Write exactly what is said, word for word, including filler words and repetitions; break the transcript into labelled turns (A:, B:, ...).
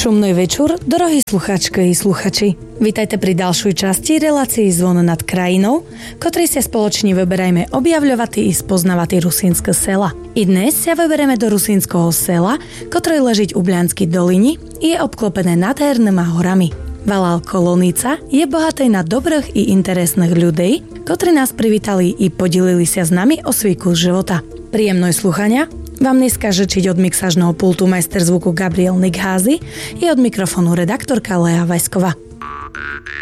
A: Šumný večer, drahí sluchačky i sluchači. Vítajte pri ďalšej časti relácii Zvon nad krajinou, ktorej sa spoločne vyberajme objavľovatý i spoznavatý rusínske sela. I dnes sa vyberieme do rusínskeho sela, ktoré leží v Ublianskej dolini i je obklopené nádhernými horami. Valal Kolonica je bohatý na dobrých i interesných ľudí, ktorí nás privítali i podelili sa s nami o svoj kus života. Príjemné sluchania vám dneska žičiť od mixážneho pultu majster zvuku Gabriel Nikházy i od mikrofónu redaktorka Lea Vajsková.